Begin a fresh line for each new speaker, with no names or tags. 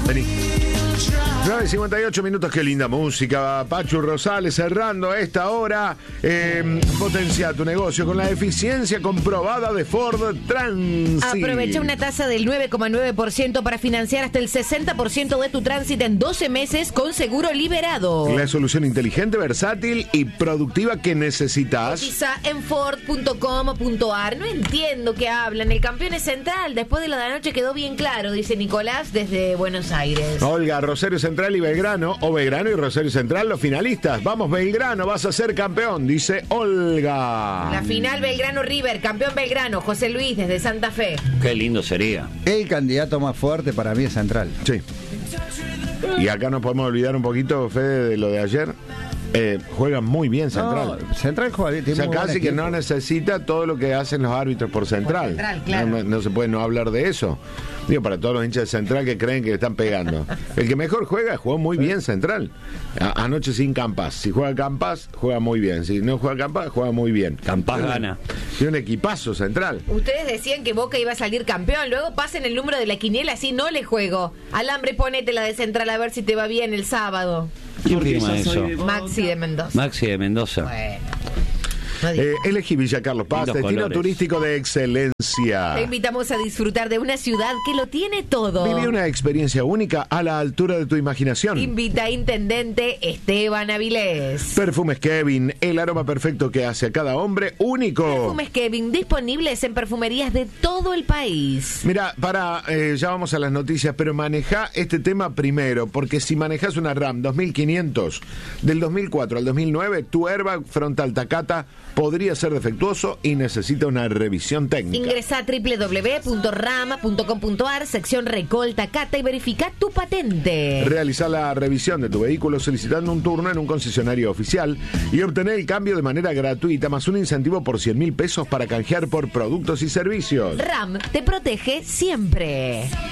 Vení. 9:58 minutos, qué linda música. Pachu Rosales cerrando esta hora. Potencia tu negocio con la eficiencia comprobada de Ford Transit.
Aprovecha una tasa del 9,9% para financiar hasta el 60% de tu Transit en 12 meses con seguro liberado.
La solución inteligente, versátil y productiva que necesitas.
Cotiza en Ford.com.ar. No entiendo qué hablan. El campeón es Central. Después de la de anoche quedó bien claro, dice Nicolás desde Buenos Aires.
Olga, Rosario Central y Belgrano, o Belgrano y Rosario Central, los finalistas. Vamos, Belgrano, vas a ser campeón, dice Olga.
La final Belgrano-River, campeón Belgrano, José Luis desde Santa Fe.
Qué lindo sería.
El candidato más fuerte para mí es Central.
Sí. Y acá nos podemos olvidar un poquito, Fede, de lo de ayer. Juega muy bien Central.
No, Central juega bien.
O sea, casi que no necesita todo lo que hacen los árbitros por Central.
Claro.
No se puede no hablar de eso. Digo, para todos los hinchas de Central que creen que le están pegando. El que mejor juega, jugó muy bien Central. Anoche sin Campas. Si juega Campas, juega muy bien. Si no juega Campas, juega muy bien.
Campas gana.
Tiene un equipazo Central.
Ustedes decían que Boca iba a salir campeón. Luego pasen el número de la quiniela, así no le juego. Alambre, ponete la de Central a ver si te va bien el sábado.
¿Quién firma eso?
Maxi de Mendoza.
Maxi de Mendoza.
Bueno. No digo.
Elegí Villa Carlos Paz,
Lindos
destino
colores.
turístico de excelencia.
Te invitamos a disfrutar de una ciudad que lo tiene todo.
Viví una experiencia única a la altura de tu imaginación.
Invita a Intendente Esteban Avilés.
Perfumes Kevin, el aroma perfecto que hace a cada hombre único.
Perfumes Kevin, disponibles en perfumerías de todo el país.
Mira, ya vamos a las noticias, pero manejá este tema primero, porque si manejás una RAM 2500 del 2004 al 2009, tu airbag frontal Takata podría ser defectuoso y necesita una revisión técnica.
Ingresa a www.rama.com.ar, sección Recol Takata y verifica tu patente.
Realizá la revisión de tu vehículo solicitando un turno en un concesionario oficial y obtener el cambio de manera gratuita, más un incentivo por 100.000 pesos para canjear por productos y servicios.
RAM te protege siempre.